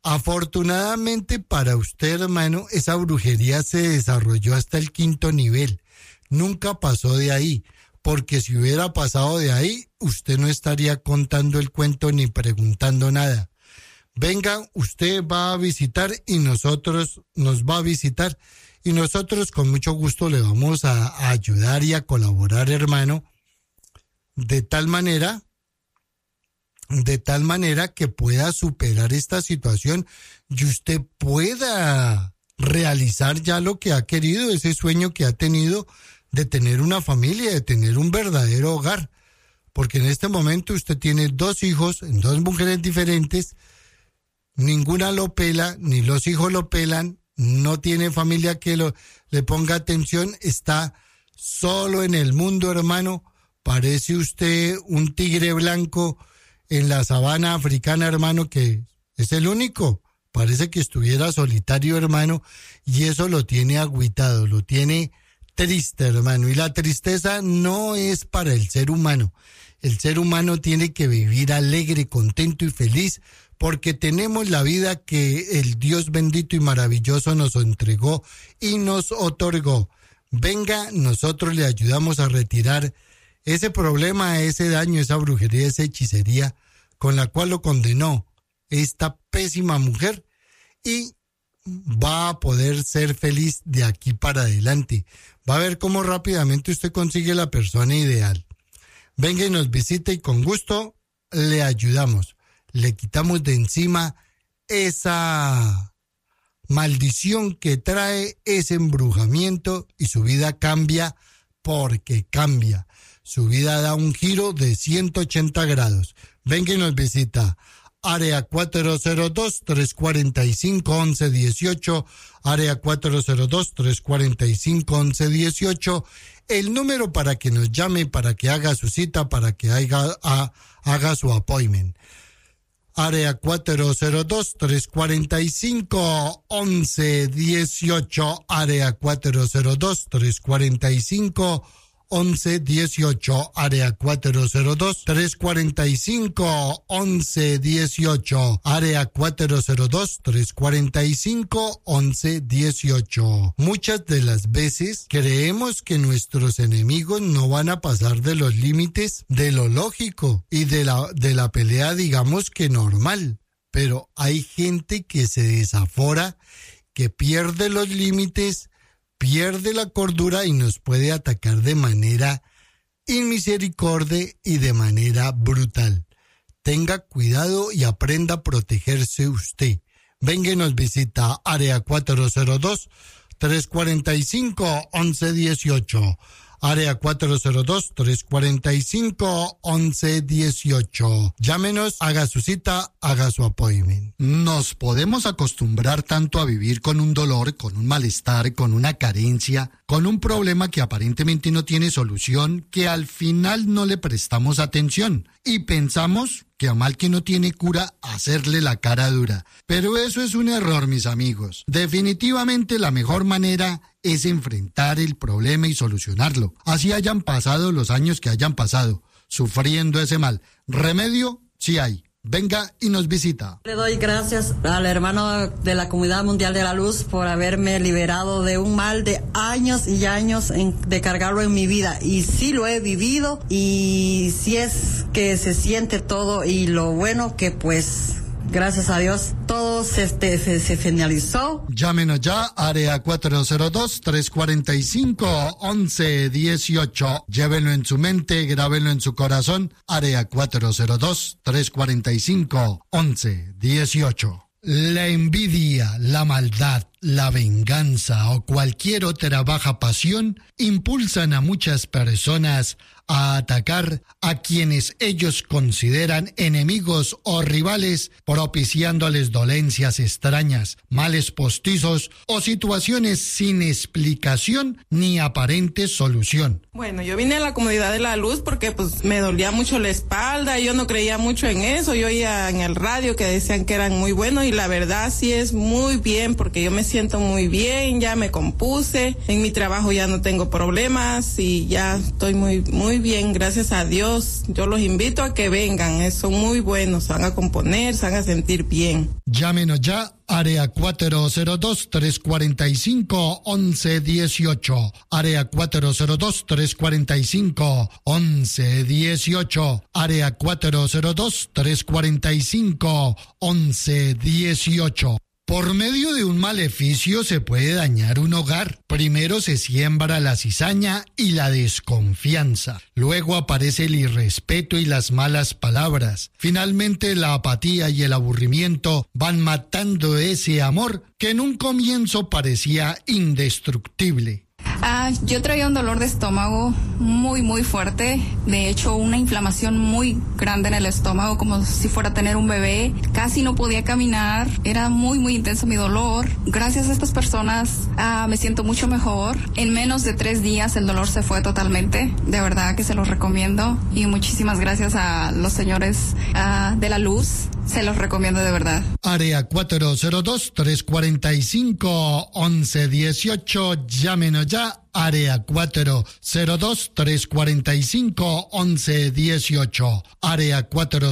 Afortunadamente para usted, hermano, esa brujería se desarrolló hasta el 5º nivel. Nunca pasó de ahí, porque si hubiera pasado de ahí, usted no estaría contando el cuento ni preguntando nada. Venga, usted va a visitar y nosotros nos va a visitar y nosotros con mucho gusto le vamos a ayudar y a colaborar, hermano, de tal manera que pueda superar esta situación y usted pueda realizar ya lo que ha querido, ese sueño que ha tenido de tener una familia, de tener un verdadero hogar. Porque en este momento usted tiene 2 hijos, 2 mujeres diferentes, ninguna lo pela, ni los hijos lo pelan, no tiene familia que le ponga atención, está solo en el mundo, hermano. Parece usted un tigre blanco en la sabana africana, hermano, que es el único. Parece que estuviera solitario, hermano, y eso lo tiene agüitado, lo tiene triste, hermano. Y la tristeza no es para el ser humano. El ser humano tiene que vivir alegre, contento y feliz, porque tenemos la vida que el Dios bendito y maravilloso nos entregó y nos otorgó. Venga, nosotros le ayudamos a retirar ese problema, ese daño, esa brujería, esa hechicería con la cual lo condenó esta pésima mujer, y va a poder ser feliz de aquí para adelante. Va a ver cómo rápidamente usted consigue la persona ideal. Venga y nos visite y con gusto le ayudamos. Le quitamos de encima esa maldición que trae ese embrujamiento y su vida cambia porque cambia. Su vida da un giro de 180 grados. Venga y nos visita. Área 402-345-1118, área 402-345-1118, el número para que nos llame, para que haga su cita, para que haga su appointment. Área 402-345-1118, área 402-345-1118, área 402-345-1118, área 402-345-1118. Muchas de las veces creemos que nuestros enemigos no van a pasar de los límites de lo lógico y de la pelea, digamos que normal, pero hay gente que se desafora, que pierde los límites, pierde la cordura y nos puede atacar de manera inmisericordia y de manera brutal. Tenga cuidado y aprenda a protegerse usted. Venga y nos visita, área 402-345-1118. Área 402-345-1118. Llámenos, haga su cita, haga su appointment. Nos podemos acostumbrar tanto a vivir con un dolor, con un malestar, con una carencia, con un problema que aparentemente no tiene solución, que al final no le prestamos atención y pensamos que a mal que no tiene cura, hacerle la cara dura. Pero eso es un error, mis amigos. Definitivamente la mejor manera es enfrentar el problema y solucionarlo. Así hayan pasado los años que hayan pasado, sufriendo ese mal. Remedio sí hay. Venga y nos visita. Le doy gracias al hermano de la Comunidad Mundial de la Luz por haberme liberado de un mal de años y años de cargarlo en mi vida. Y sí lo he vivido y sí es que se siente todo, y lo bueno que pues gracias a Dios todo se finalizó. Llámenos ya, área 402-345-1118. Llévenlo en su mente, grábenlo en su corazón. Área 402-345-1118. La envidia, la maldad, la venganza o cualquier otra baja pasión impulsan a muchas personas a atacar a quienes ellos consideran enemigos o rivales, propiciándoles dolencias extrañas, males postizos o situaciones sin explicación ni aparente solución. Bueno, yo vine a la Comunidad de la Luz porque pues me dolía mucho la espalda, yo no creía mucho en eso, yo oía en el radio que decían que eran muy buenos y la verdad sí es muy bien porque yo me siento siento muy bien, ya me compuse, en mi trabajo ya no tengo problemas y ya estoy muy, muy bien, gracias a Dios. Yo los invito a que vengan, son muy buenos, se van a componer, se van a sentir bien. Llámenos ya. Área 402-345-1118. Área 402-345-1118. Área 402-345-1118. Por medio de un maleficio se puede dañar un hogar. Primero se siembra la cizaña y la desconfianza. Luego aparece el irrespeto y las malas palabras. Finalmente la apatía y el aburrimiento van matando ese amor que en un comienzo parecía indestructible. Yo traía un dolor de estómago muy, muy fuerte. De hecho, una inflamación muy grande en el estómago, como si fuera a tener un bebé. Casi no podía caminar. Era muy, muy intenso mi dolor. Gracias a estas personas me siento mucho mejor. En menos de 3 días el dolor se fue totalmente. De verdad que se los recomiendo. Y muchísimas gracias a los señores de la luz. Se los recomiendo de verdad. Área 402-345-1118. Llámenos ya. Área 402-345-1118. Área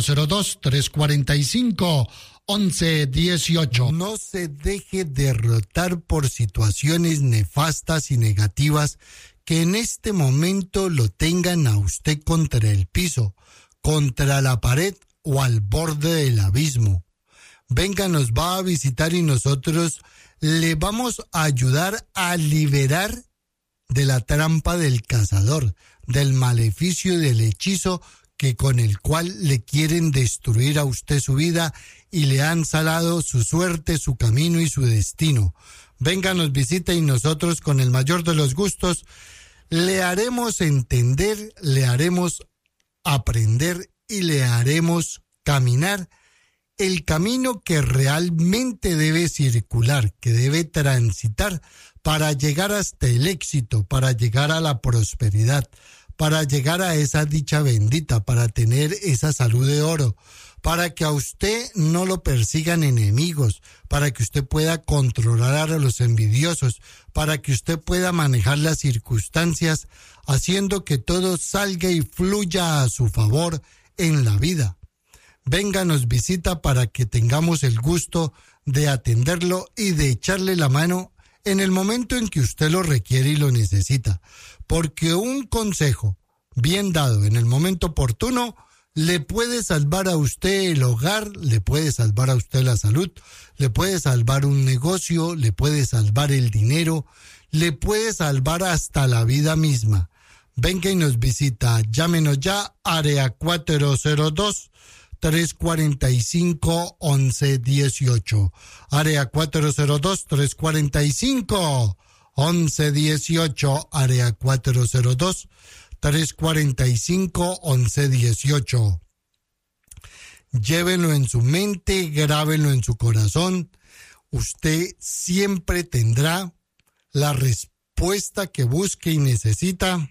402-345-1118. No se deje derrotar por situaciones nefastas y negativas que en este momento lo tengan a usted contra el piso, contra la pared o al borde del abismo. Venga, nos va a visitar y nosotros le vamos a ayudar a liberar de la trampa del cazador, del maleficio y del hechizo que con el cual le quieren destruir a usted su vida y le han salado su suerte, su camino y su destino. Venga, nos visita y nosotros con el mayor de los gustos le haremos entender, le haremos aprender y le haremos caminar el camino que realmente debe circular, que debe transitar para llegar hasta el éxito, para llegar a la prosperidad, para llegar a esa dicha bendita, para tener esa salud de oro, para que a usted no lo persigan enemigos, para que usted pueda controlar a los envidiosos, para que usted pueda manejar las circunstancias, haciendo que todo salga y fluya a su favor en la vida. Venga, nos visita para que tengamos el gusto de atenderlo y de echarle la mano en el momento en que usted lo requiere y lo necesita. Porque un consejo bien dado en el momento oportuno le puede salvar a usted el hogar, le puede salvar a usted la salud, le puede salvar un negocio, le puede salvar el dinero, le puede salvar hasta la vida misma. Venga y nos visita. Llámenos ya, área 402-345-1118. Área 402-345-1118. Área 402-345-1118. Llévenlo en su mente, grábenlo en su corazón. Usted siempre tendrá la respuesta que busque y necesita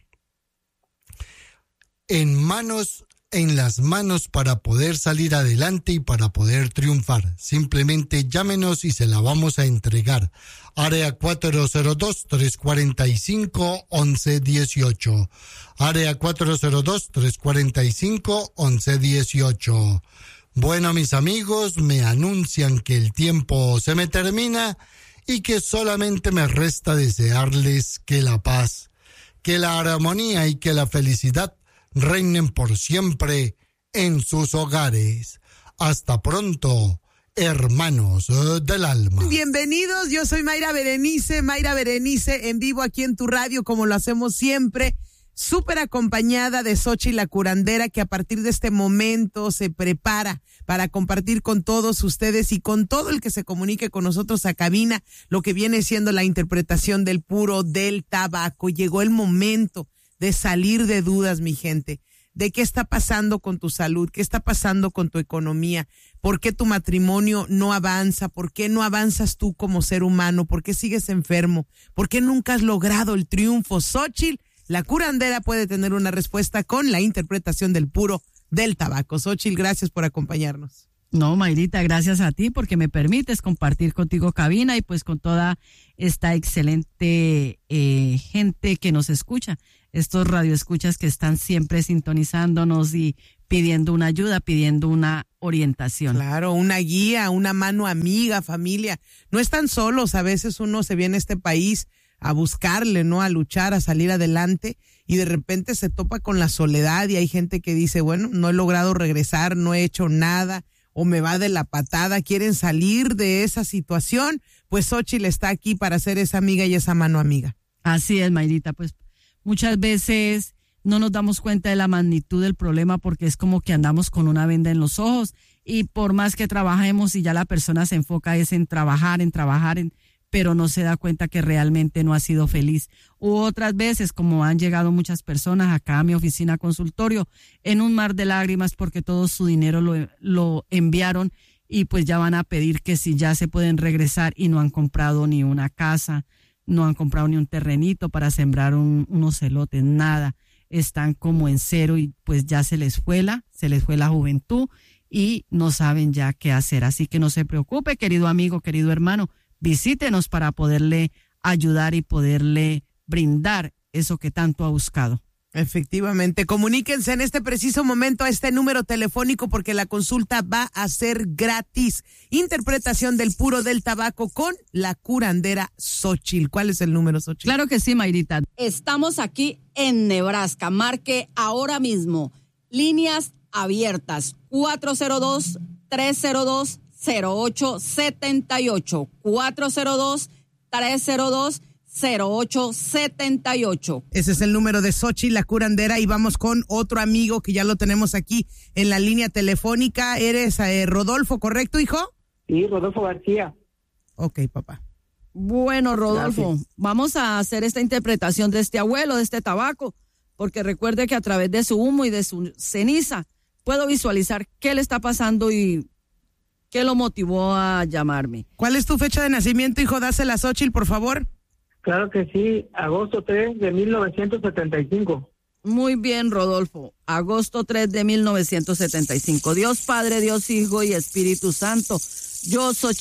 en las manos para poder salir adelante y para poder triunfar. Simplemente llámenos y se la vamos a entregar. Área 402-345-1118. Área 402-345-1118. Bueno, mis amigos, me anuncian que el tiempo se me termina y que solamente me resta desearles que la paz, que la armonía y que la felicidad reinen por siempre en sus hogares. Hasta pronto, hermanos del alma. Bienvenidos, yo soy Mayra Berenice en vivo aquí en tu radio, como lo hacemos siempre, súper acompañada de Xochitl la curandera, que a partir de este momento se prepara para compartir con todos ustedes y con todo el que se comunique con nosotros a cabina lo que viene siendo la interpretación del puro del tabaco. Llegó el momento de salir de dudas, mi gente, de qué está pasando con tu salud, qué está pasando con tu economía, por qué tu matrimonio no avanza, por qué no avanzas tú como ser humano, por qué sigues enfermo, por qué nunca has logrado el triunfo. Xochitl, la curandera, puede tener una respuesta con la interpretación del puro del tabaco. Xochitl, gracias por acompañarnos. No, Mayrita, gracias a ti porque me permites compartir contigo cabina y pues con toda esta excelente gente que nos escucha, estos radioescuchas que están siempre sintonizándonos y pidiendo una ayuda, pidiendo una orientación. Claro, una guía, una mano amiga, familia. No están solos, a veces uno se viene a este país a buscarle, ¿no? A luchar, a salir adelante y de repente se topa con la soledad y hay gente que dice, bueno, no he logrado regresar, no he hecho nada o me va de la patada, quieren salir de esa situación, pues Xóchitl está aquí para ser esa amiga y esa mano amiga. Así es, Mayrita, pues muchas veces no nos damos cuenta de la magnitud del problema porque es como que andamos con una venda en los ojos y por más que trabajemos y ya la persona se enfoca es en trabajar, pero no se da cuenta que realmente no ha sido feliz. U otras veces, como han llegado muchas personas acá a mi oficina consultorio, en un mar de lágrimas porque todo su dinero lo enviaron y pues ya van a pedir que si ya se pueden regresar y no han comprado ni una casa, no han comprado ni un terrenito para sembrar unos elotes, nada. Están como en cero y pues ya se les fue la juventud y no saben ya qué hacer. Así que no se preocupe, querido amigo, querido hermano, visítenos para poderle ayudar y poderle brindar eso que tanto ha buscado. Efectivamente, comuníquense en este preciso momento a este número telefónico porque la consulta va a ser gratis. Interpretación del puro del tabaco con la curandera Xóchitl. ¿Cuál es el número, Xóchitl? Claro que sí, Mayrita. Estamos aquí en Nebraska. Marque ahora mismo. Líneas abiertas. 402-302-0878. 402-302-0878. Ese es el número de Xóchitl, la curandera, y vamos con otro amigo que ya lo tenemos aquí en la línea telefónica. Eres Rodolfo, ¿correcto, hijo? Sí, Rodolfo García. Ok, papá. Bueno, Rodolfo, Gracias. vamos a hacer esta interpretación de este abuelo, de este tabaco, porque recuerde que a través de su humo y de su ceniza puedo visualizar qué le está pasando y qué lo motivó a llamarme. ¿Cuál es tu fecha de nacimiento, hijo? Dásela a Xóchitl, por favor. Claro que sí, agosto 3 de 1975. Muy bien, Rodolfo. Agosto 3 de 1975. Dios Padre, Dios Hijo y Espíritu Santo. Yo, Xóchitl